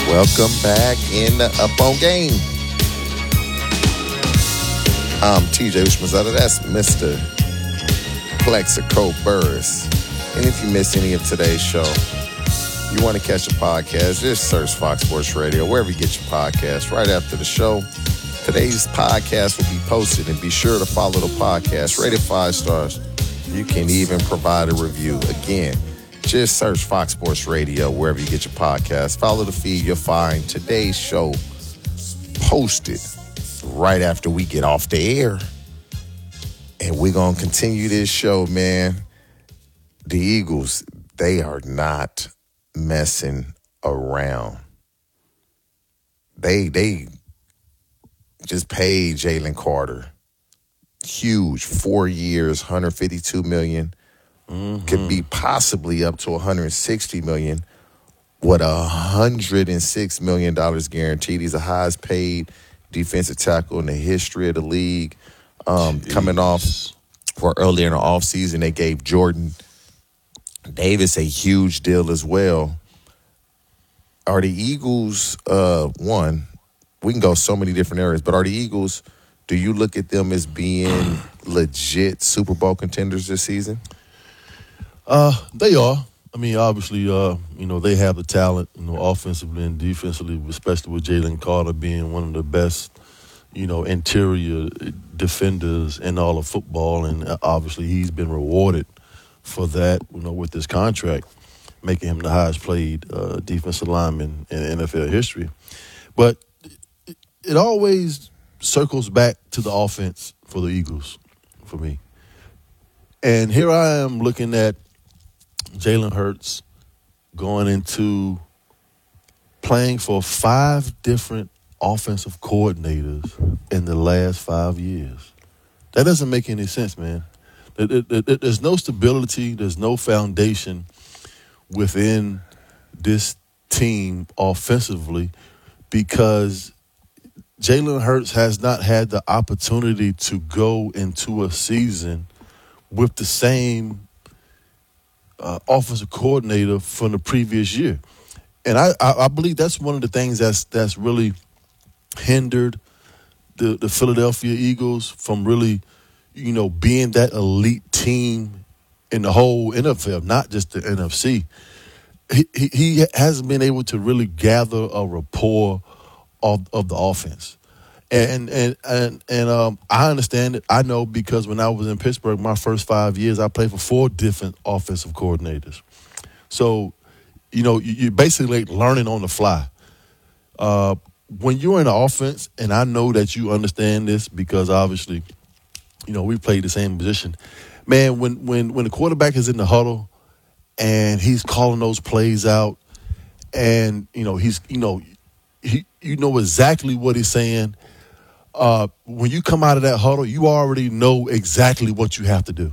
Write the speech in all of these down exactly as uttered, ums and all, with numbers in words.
Welcome back in the Up On Game. I'm T J Ushmazada. That's Mister Plexico Burris. And if you missed any of today's show, you want to catch a podcast, just search Fox Sports Radio, wherever you get your podcast, right after the show. Today's podcast will be posted, and be sure to follow the podcast. Rate it five stars. You can even provide a review. Again, just search Fox Sports Radio wherever you get your podcast. Follow the feed. You'll find today's show posted right after we get off the air. And we're going to continue this show, man. The Eagles, they are not messing around. They they just paid Jalen Carter. Huge, four years, one hundred fifty-two million dollars. Mm-hmm. Could be possibly up to one hundred sixty million dollars with one hundred six million dollars guaranteed. He's the highest paid defensive tackle in the history of the league. Um, coming off for earlier in the offseason, they gave Jordan Davis a huge deal as well. Are the Eagles, uh, one, we can go so many different areas, but are the Eagles, do you look at them as being legit Super Bowl contenders this season? Uh, they are. I mean, obviously, uh, you know, they have the talent, you know, offensively and defensively, especially with Jalen Carter being one of the best, you know, interior defenders in all of football, and obviously he's been rewarded for that, you know, with this contract, making him the highest played uh, defensive lineman in N F L history. But it, it always circles back to the offense for the Eagles, for me. And here I am looking at Jalen Hurts going into playing for five different offensive coordinators in the last five years. That doesn't make any sense, man. There's no stability. There's no foundation within this team offensively because Jalen Hurts has not had the opportunity to go into a season with the same uh, offensive coordinator from the previous year. And I, I, I believe that's one of the things that's that's really hindered the, the Philadelphia Eagles from really, you know, being that elite team in the whole N F L, not just the N F C. He, he, he hasn't been able to really gather a rapport of, of the offense. And and and and um, I understand it. I know because when I was in Pittsburgh, my first five years, I played for four different offensive coordinators. So, you know, you, you're basically learning on the fly. Uh, when you're in the offense, and I know that you understand this because obviously, you know, we played the same position. Man, when when when the quarterback is in the huddle and he's calling those plays out, and you know he's you know he you know exactly what he's saying. Uh, when you come out of that huddle, you already know exactly what you have to do,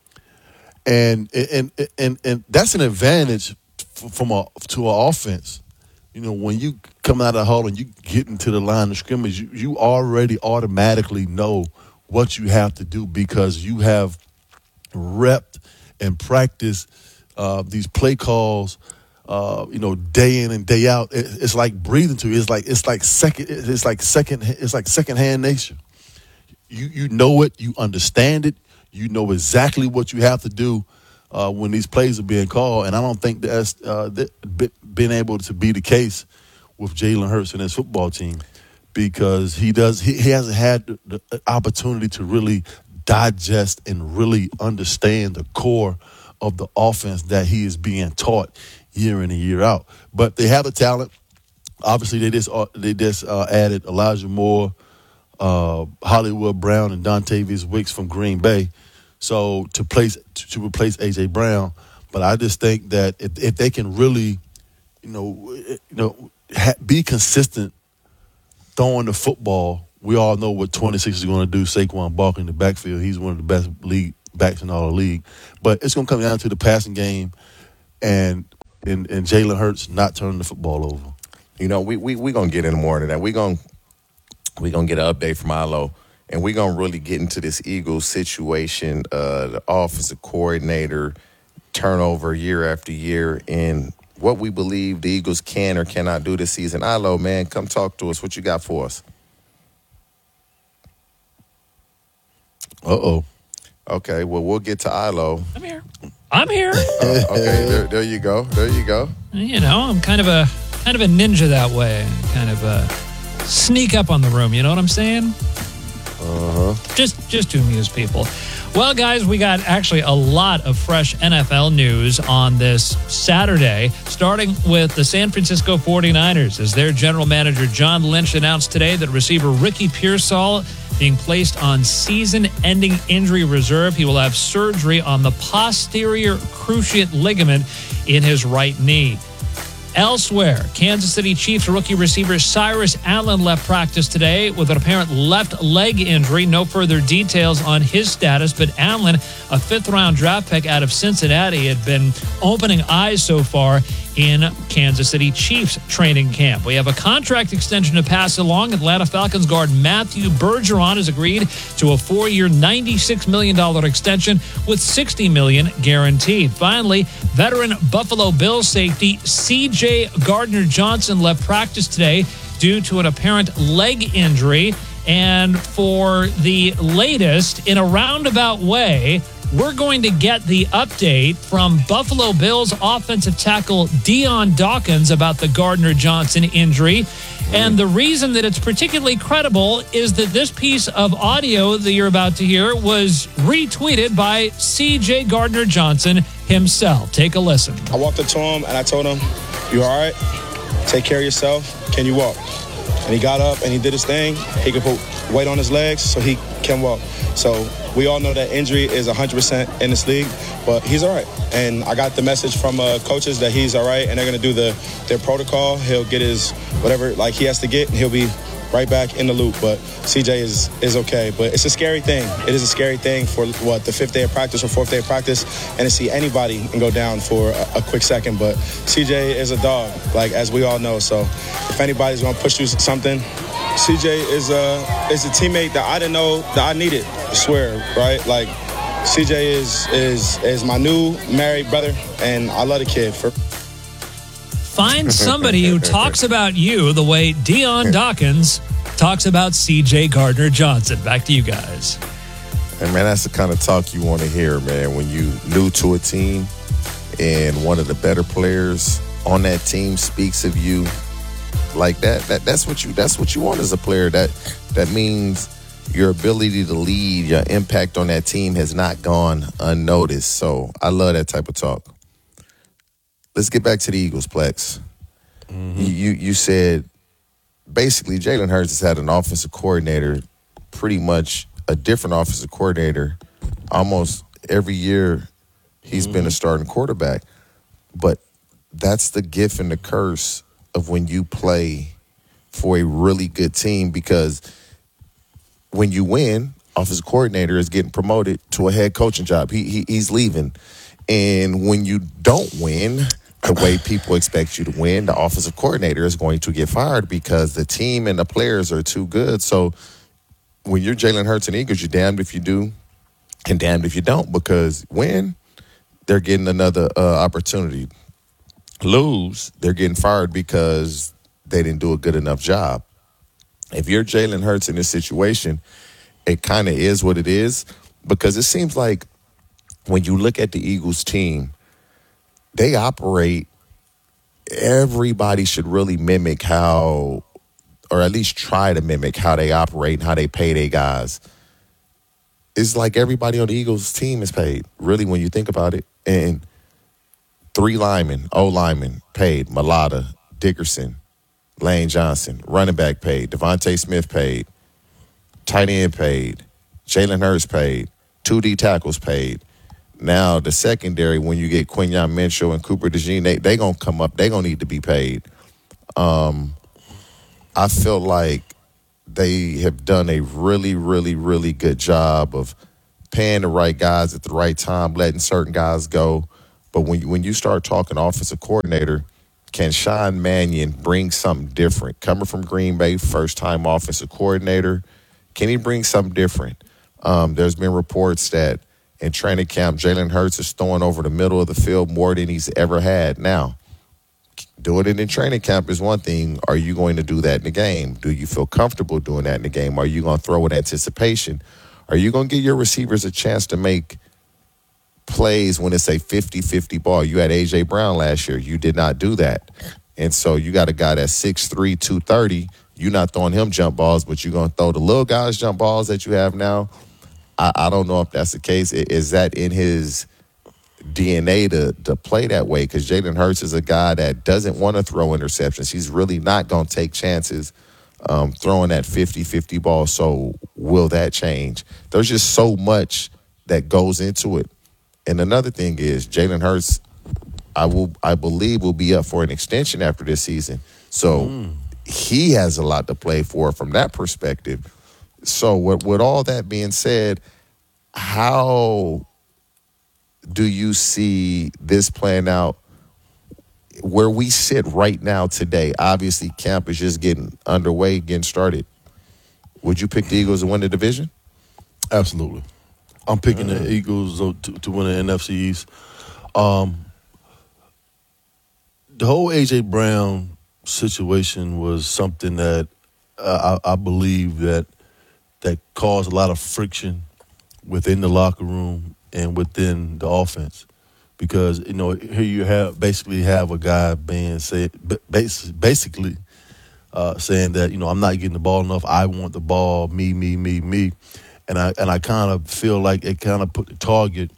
and and and and that's an advantage from a to an offense. You know, when you come out of the huddle and you get into the line of scrimmage, you, you already automatically know what you have to do because you have repped and practiced uh, these play calls. Uh, you know, day in and day out, it, it's like breathing to you. It's like it's like second. It's like second. It's like secondhand nature. You you know it. You understand it. You know exactly what you have to do uh, when these plays are being called. And I don't think that's uh, that been able to be the case with Jalen Hurts and his football team because he does. He, he hasn't had the, the opportunity to really digest and really understand the core of the offense that he is being taught year in and year out. But they have the talent. Obviously, they just uh, they just uh, added Elijah Moore, uh, Hollywood Brown, and Dontavius Wicks from Green Bay, so to place to replace A J Brown. But I just think that if, if they can really, you know, you know, ha- be consistent throwing the football, we all know what twenty-six is going to do. Saquon Barkley in the backfield, he's one of the best league backs in all the league. But it's going to come down to the passing game and and, and Jalen Hurts not turning the football over. You know, we we we gonna get into more into that. We gonna we gonna get an update from Ilo, and we gonna really get into this Eagles situation. Uh, the offensive coordinator turnover year after year, and what we believe the Eagles can or cannot do this season. Ilo, man, come talk to us. What you got for us? Uh-oh. Okay, well, we'll get to Ilo. I'm here. I'm here. Uh, okay, there, there you go. There you go. You know, I'm kind of a kind of a ninja that way. Kind of a sneak up on the room. You know what I'm saying? Uh-huh. Just, just to amuse people. Well, guys, we got actually a lot of fresh N F L news on this Saturday, starting with the San Francisco forty-niners, as their general manager John Lynch announced today that receiver Ricky Pearsall being placed on season-ending injury reserve. He will have surgery on the posterior cruciate ligament in his right knee. Elsewhere, Kansas City Chiefs rookie receiver Cyrus Allen left practice today with an apparent left leg injury. No further details on his status, but Allen, a fifth-round draft pick out of Cincinnati, had been opening eyes so far in Kansas City Chiefs training camp. We have a contract extension to pass along. Atlanta Falcons guard Matthew Bergeron has agreed to a four-year, ninety-six million dollars extension with sixty million dollars guaranteed. Finally, veteran Buffalo Bills safety C J Gardner-Johnson left practice today due to an apparent leg injury. And for the latest, in a roundabout way, we're going to get the update from Buffalo Bills offensive tackle Dion Dawkins about the Gardner-Johnson injury. And the reason that it's particularly credible is that this piece of audio that you're about to hear was retweeted by C J Gardner-Johnson himself. Take a listen. I walked up to him and I told him, "You all right? Take care of yourself. Can you walk?" And he got up and he did his thing. He could put weight on his legs so he can walk. So we all know that injury is one hundred percent in this league, but he's all right. And I got the message from uh, coaches that he's all right, and they're going to do the their protocol. He'll get his whatever like he has to get, and he'll be right back in the loop. But C J is is okay. But it's a scary thing. It is a scary thing for, what, the fifth day of practice or fourth day of practice, and to see anybody and go down for a, a quick second. But C J is a dog, like, as we all know. So if anybody's going to push through something, C J is a, is a teammate that I didn't know that I needed, I swear, right? Like, C J is is is my new married brother, and I love the kid. For Find somebody who talks about you the way Dion Dawkins talks about C J Gardner-Johnson. Back to you guys. And, man, that's the kind of talk you want to hear, man, when you new to a team and one of the better players on that team speaks of you like that. That that's what you that's what you want as a player. That that means your ability to lead, your impact on that team has not gone unnoticed. So I love that type of talk. Let's get back to the Eagles, Plex. Mm-hmm. You you said basically Jalen Hurts has had an offensive coordinator, pretty much a different offensive coordinator, almost every year he's mm-hmm. been a starting quarterback. But that's the gift and the curse of when you play for a really good team, because when you win, offensive coordinator is getting promoted to a head coaching job. He, he he's leaving. And when you don't win the way people expect you to win, the offensive coordinator is going to get fired because the team and the players are too good. So when you're Jalen Hurts and Eagles, you're damned if you do and damned if you don't, because win, they're getting another uh, opportunity. Lose, they're getting fired because they didn't do a good enough job. If you're Jalen Hurts in this situation, it kind of is what it is, because it seems like when you look at the Eagles team, they operate, everybody should really mimic how, or at least try to mimic how they operate and how they pay their guys. It's like everybody on the Eagles team is paid, really, when you think about it. And three linemen, O-linemen paid, Mailata, Dickerson, Lane Johnson, running back paid, Devontae Smith paid, tight end paid, Jalen Hurts paid, two D tackles paid. Now, the secondary, when you get Quinyon Minshew and Cooper DeJean, they they going to come up. They going to need to be paid. Um, I feel like they have done a really, really, really good job of paying the right guys at the right time, letting certain guys go. But when you, when you start talking offensive coordinator, can Sean Mannion bring something different? Coming from Green Bay, first-time offensive coordinator, can he bring something different? Um, there's been reports that in training camp, Jalen Hurts is throwing over the middle of the field more than he's ever had. Now, Doing it in training camp is one thing. Are you going to do that in the game? Do you feel comfortable doing that in the game? Are you going to throw with anticipation? Are you going to give your receivers a chance to make plays when it's a fifty-fifty ball? You had A J. Brown last year. You did not do that. And so you got a guy that's six three, two thirty. You're not throwing him jump balls, but you're going to throw the little guys jump balls that you have now. I, I don't know if that's the case. Is that in his D N A to, to play that way? Because Jalen Hurts is a guy that doesn't want to throw interceptions. He's really not going to take chances um, throwing that fifty-fifty ball. So will that change? There's just so much that goes into it. And another thing is Jalen Hurts, I will, I believe, will be up for an extension after this season. So mm. he has a lot to play for from that perspective. So with, with all that being said, how do you see this playing out where we sit right now today? Obviously, camp is just getting underway, getting started. Would you pick the Eagles to win the division? Absolutely. I'm picking uh, the Eagles to, to win the N F C East. Um, the whole A J. Brown situation was something that uh, I, I believe that that caused a lot of friction within the locker room and within the offense, because you know here you have basically have a guy being said basically uh, saying that you know I'm not getting the ball enough. I want the ball, me, me, me, me, and I and I kind of feel like it kind of put the target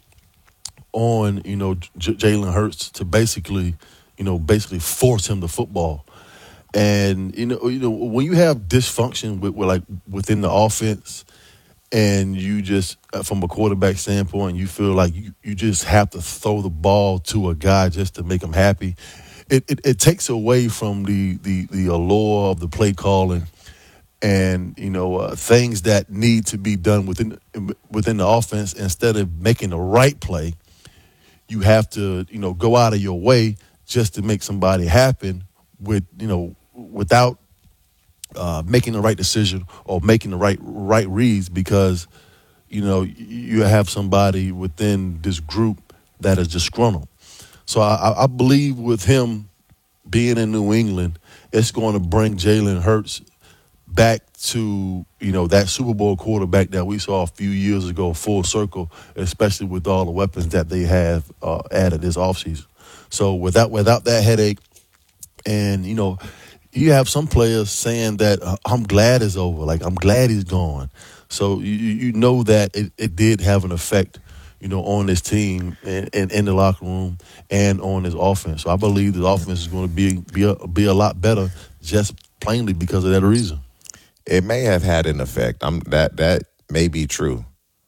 on you know J- Jalen Hurts to basically you know basically force him to football. And you know you know when you have dysfunction with, with like within the offense. And you just, from a quarterback standpoint, you feel like you, you just have to throw the ball to a guy just to make him happy. It it, it takes away from the, the, the allure of the play calling and, you know, uh, things that need to be done within within the offense. Instead of making the right play, you have to, you know, go out of your way just to make somebody happen with, you know, without Uh, making the right decision or making the right right reads, because you know you have somebody within this group that is disgruntled. So I, I believe with him being in New England, it's going to bring Jalen Hurts back to you know that Super Bowl quarterback that we saw a few years ago, full circle, especially with all the weapons that they have uh, added this offseason. So without without that headache, and you know. You have some players saying that uh, I'm glad it's over, like I'm glad he's gone. So you you know that it, it did have an effect, you know, on this team and, and in the locker room and on his offense. So I believe the offense is going to be be a, be a lot better just plainly because of that reason. It may have had an effect. I'm that that may be true,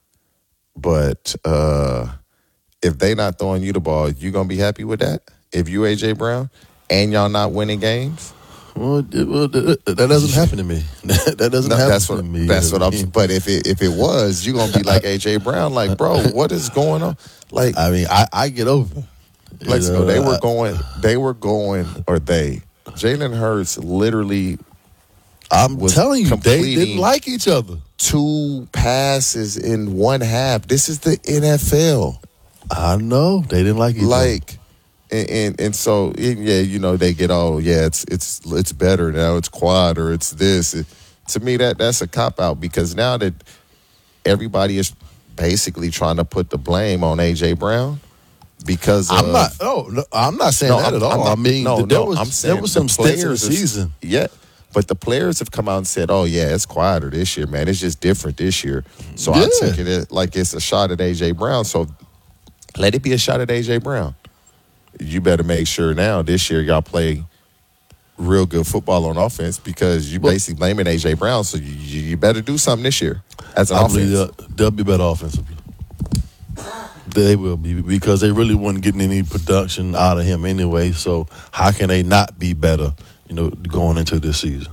but uh, if they not throwing you the ball, you gonna be happy with that? If you A J. Brown and y'all not winning games. Well, it, well, that doesn't happen to me. That doesn't no, happen that's what, to me. That's what I'm. But if it if it was, you're gonna be like A J. Brown, like, bro, what is going on? Like, I mean, I, I get over. Like, you know, so they were going, they were going, or they, Jalen Hurts literally. I'm telling you, they didn't like each other. Two passes in one half. This is the N F L. I know they didn't like each like, other. Like. And, and and so yeah, you know they get oh yeah it's it's it's better now, it's quad or it's this. It, to me that that's a cop out, because now that everybody is basically trying to put the blame on A J. Brown because of, I'm not oh no, I'm not saying no, that I'm, at all. Not, I mean no, there no, was I'm saying there was some players stints in the season. Yeah, but the players have come out and said, oh yeah, it's quieter this year, man. It's just different this year. So yeah. I take it like it's a shot at A J. Brown. So let it be a shot at A J. Brown. You better make sure now this year y'all play real good football on offense, because you basically blaming A J. Brown. So you, you better do something this year as an I offense. believe they'll, they'll be better offensively. They will be, because they really weren't getting any production out of him anyway. So how can they not be better, you know, going into this season?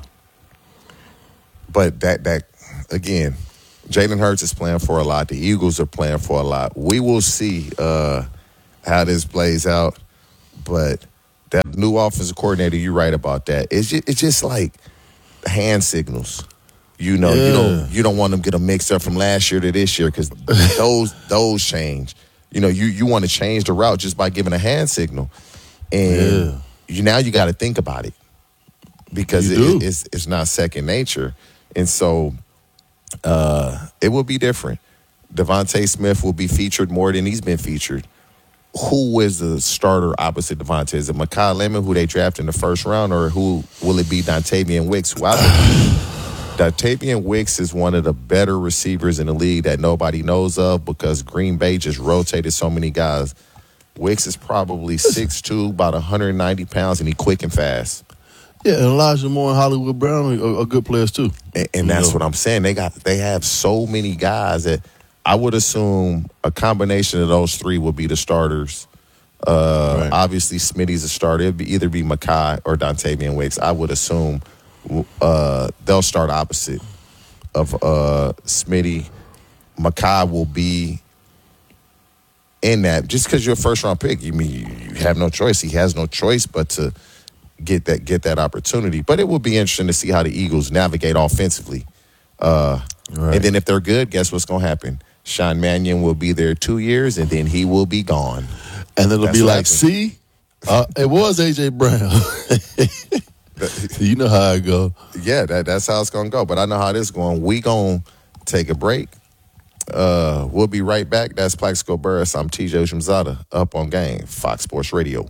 But that that again, Jalen Hurts is playing for a lot. The Eagles are playing for a lot. We will see uh, how this plays out. But that new offensive coordinator, you're right about that. It's just, it's just like hand signals. You know, yeah. you don't you don't want them to get them mixed up from last year to this year, because those those change. You know, you, you want to change the route just by giving a hand signal. And, yeah. you now you got to think about it because You it, do. it's it's not second nature, and so uh, it will be different. Devontae Smith will be featured more than he's been featured. Who is the starter opposite Devontae? Is it Mekhi Lemon, who they drafted in the first round, or who will it be Dontavian Wicks? Who I think Dontavian Wicks is one of the better receivers in the league that nobody knows of because Green Bay just rotated so many guys. Wicks is probably six two, about one hundred ninety pounds, and he quick and fast. Yeah, and Elijah Moore and Hollywood Brown are, are good players too. And, and that's know. what I'm saying. They got they have so many guys that I would assume a combination of those three will be the starters. Uh, right. Obviously, Smitty's a starter. It'd be either be Mekhi or Dontavian Wicks. I would assume uh, they'll start opposite of uh, Smitty. Mekhi will be in that just because you're a first round pick. You mean you have no choice. He has no choice but to get that get that opportunity. But it will be interesting to see how the Eagles navigate offensively. Uh, right. And then if they're good, guess what's going to happen? Sean Mannion will be there two years, and then he will be gone. And it'll That's be what like, happens. see, uh, it was A J Brown. You know how it go. Yeah, that, that's how it's going to go. But I know how this is going. We going to take a break. Uh, we'll be right back. That's Plaxico Burress. I'm T J Ushmzada, up on Game, Fox Sports Radio.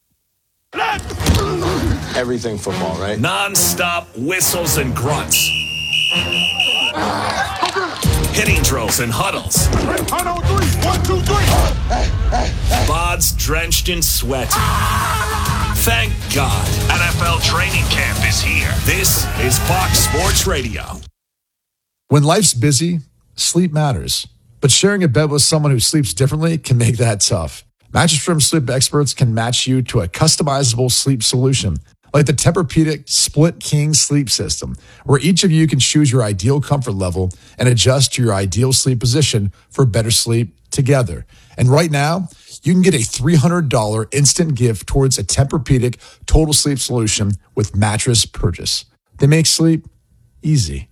Everything football, right? Non-stop whistles and grunts. Hitting drills and huddles. One, two, three. Bods drenched in sweat. Thank God. N F L training camp is here. This is Fox Sports Radio. When life's busy, sleep matters. But sharing a bed with someone who sleeps differently can make that tough. Mattress Firm sleep experts can match you to a customizable sleep solution, like the Tempur-Pedic Split King Sleep System, where each of you can choose your ideal comfort level and adjust to your ideal sleep position for better sleep together. And right now, you can get a three hundred dollars instant gift towards a Tempur-Pedic total sleep solution with mattress purchase. They make sleep easy.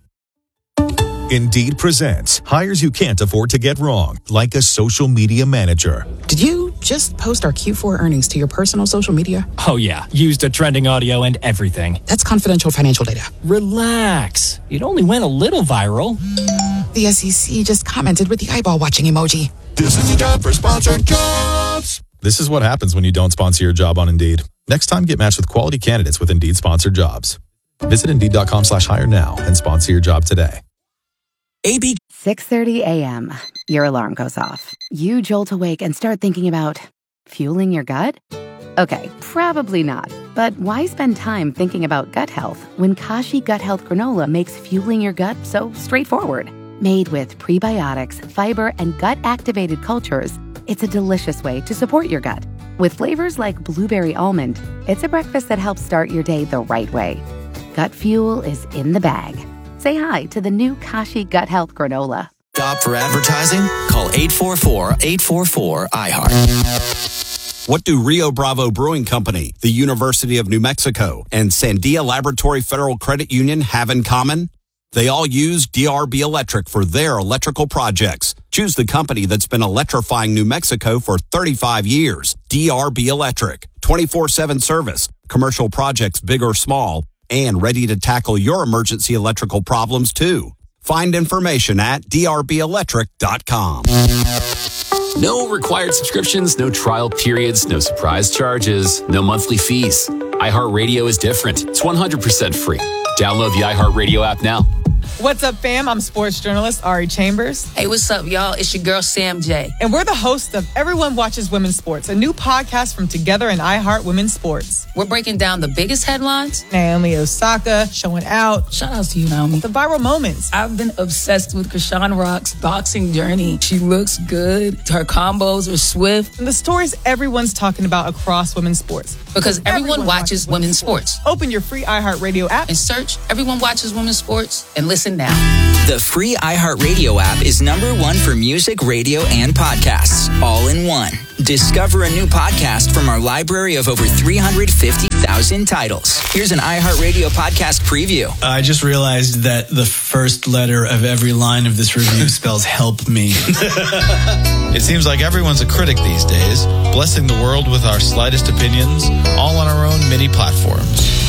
Indeed presents hires you can't afford to get wrong, like a social media manager. Did you just post our Q four earnings to your personal social media? Oh, yeah. Used the trending audio and everything. That's confidential financial data. Relax. It only went a little viral. The S E C just commented with the eyeball watching emoji. This is the job for sponsored jobs. This is what happens when you don't sponsor your job on Indeed. Next time, get matched with quality candidates with Indeed sponsored jobs. Visit Indeed.com slash hire now and sponsor your job today. A B six thirty a.m. Your alarm goes off. You jolt awake and start thinking about fueling your gut? Okay, probably not. But why spend time thinking about gut health when Kashi Gut Health Granola makes fueling your gut so straightforward? Made with prebiotics, fiber, and gut-activated cultures, it's a delicious way to support your gut. With flavors like blueberry almond, it's a breakfast that helps start your day the right way. Gut fuel is in the bag. Say hi to the new Kashi Gut Health Granola. Stop for advertising? Call eight four four, eight four four, I heart. What do Rio Bravo Brewing Company, the University of New Mexico, and Sandia Laboratory Federal Credit Union have in common? They all use D R B Electric for their electrical projects. Choose the company that's been electrifying New Mexico for thirty-five years. D R B Electric. twenty-four seven service. Commercial projects big or small. And ready to tackle your emergency electrical problems, too. Find information at d r b electric dot com. No required subscriptions, no trial periods, no surprise charges, no monthly fees. iHeartRadio is different. It's one hundred percent free. Download the iHeartRadio app now. What's up, fam? I'm sports journalist Ari Chambers. Hey, what's up, y'all? It's your girl, Sam J. And we're the hosts of Everyone Watches Women's Sports, a new podcast from Together and iHeart Women's Sports. We're breaking down the biggest headlines. Naomi Osaka showing out. Shout out to you, Naomi. The viral moments. I've been obsessed with Krishan Rock's boxing journey. She looks good. Her combos are swift. And the stories everyone's talking about across women's sports. Because everyone, everyone watches, watches women's sports. sports. Open your free iHeartRadio app and search Everyone Watches Women's Sports and listen Listen now. The free iHeartRadio app is number one for music, radio, and podcasts, all in one. Discover a new podcast from our library of over three hundred fifty thousand titles. Here's an iHeartRadio podcast preview. I just realized that the first letter of every line of this review spells help me. It seems like everyone's a critic these days, blessing the world with our slightest opinions, all on our own mini platforms.